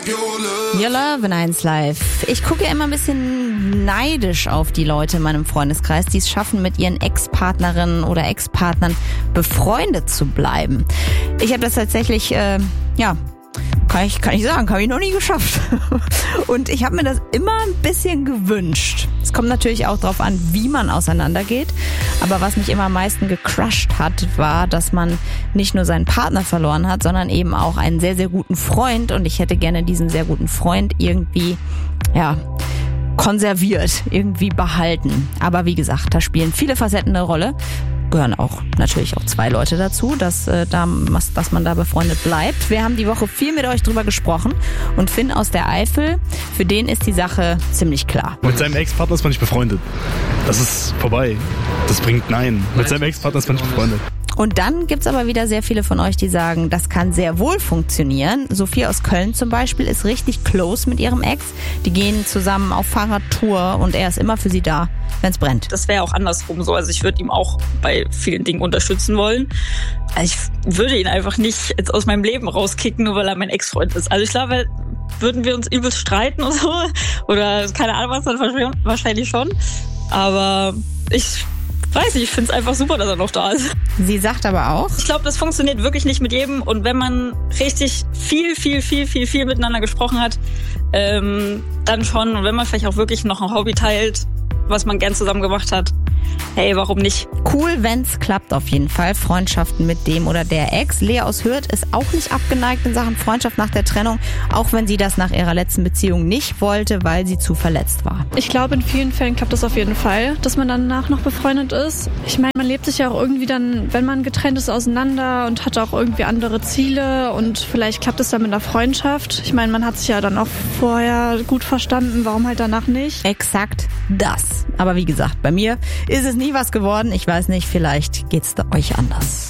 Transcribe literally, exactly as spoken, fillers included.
Your Love in eins Live. Ich gucke ja immer ein bisschen neidisch auf die Leute in meinem Freundeskreis, die es schaffen, mit ihren Ex-Partnerinnen oder Ex-Partnern befreundet zu bleiben. Ich habe das tatsächlich, äh, ja, kann ich, kann ich sagen, habe ich noch nie geschafft. Und ich habe mir das immer ein bisschen gewünscht. Es kommt natürlich auch darauf an, wie man auseinandergeht. Aber was mich immer am meisten gecrushed hat, war, dass man nicht nur seinen Partner verloren hat, sondern eben auch einen sehr, sehr guten Freund. Und ich hätte gerne diesen sehr guten Freund irgendwie, ja, konserviert, irgendwie behalten. Aber wie gesagt, da spielen viele Facetten eine Rolle. Gehören auch natürlich auch zwei Leute dazu, dass, äh, da, dass man da befreundet bleibt. Wir haben die Woche viel mit euch drüber gesprochen und Finn aus der Eifel, für den ist die Sache ziemlich klar. Mit seinem Ex-Partner ist man nicht befreundet. Das ist vorbei. Das bringt Nein. Mit seinem Ex-Partner ist man nicht befreundet. Und dann gibt's aber wieder sehr viele von euch, die sagen, das kann sehr wohl funktionieren. Sophie aus Köln zum Beispiel ist richtig close mit ihrem Ex. Die gehen zusammen auf Fahrradtour und er ist immer für sie da, wenn's brennt. Das wäre auch andersrum so. Also ich würde ihm auch bei vielen Dingen unterstützen wollen. Also ich würde ihn einfach nicht jetzt aus meinem Leben rauskicken, nur weil er mein Ex-Freund ist. Also ich glaube, würden wir uns übelst streiten oder so. Oder keine Ahnung was, dann wahrscheinlich schon. Aber ich... weiß nicht, ich finde es einfach super, dass er noch da ist. Sie sagt aber auch, ich glaube, das funktioniert wirklich nicht mit jedem. Und wenn man richtig viel, viel, viel, viel, viel miteinander gesprochen hat, ähm, dann schon. Und wenn man vielleicht auch wirklich noch ein Hobby teilt, was man gern zusammen gemacht hat, hey, warum nicht? Cool, wenn's klappt auf jeden Fall. Freundschaften mit dem oder der Ex. Lea aus Hürth ist auch nicht abgeneigt in Sachen Freundschaft nach der Trennung, auch wenn sie das nach ihrer letzten Beziehung nicht wollte, weil sie zu verletzt war. Ich glaube, in vielen Fällen klappt das auf jeden Fall, dass man danach noch befreundet ist. Ich meine, man lebt sich ja auch irgendwie dann, wenn man getrennt ist, auseinander und hat auch irgendwie andere Ziele und vielleicht klappt es dann mit einer Freundschaft. Ich meine, man hat sich ja dann auch vorher gut verstanden, warum halt danach nicht? Exakt das. Aber wie gesagt, bei mir ist es nie was geworden. Ich weiß nicht, vielleicht geht's da euch anders.